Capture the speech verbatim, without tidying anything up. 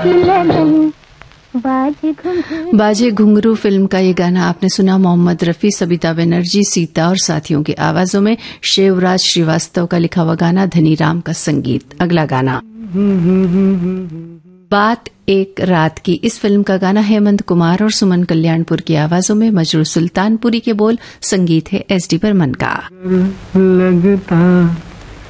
बाजे घुंघरू फिल्म का ये गाना आपने सुना। मोहम्मद रफी, सबिता बनर्जी, सीता और साथियों की आवाजों में शिवराज श्रीवास्तव का लिखा हुआ गाना, धनीराम का संगीत। अगला गाना बात एक रात की। इस फिल्म का गाना हेमंत कुमार और सुमन कल्याणपुर की आवाजों में, मजरू सुल्तानपुरी के बोल, संगीत है एस डी बर्मन का। लगता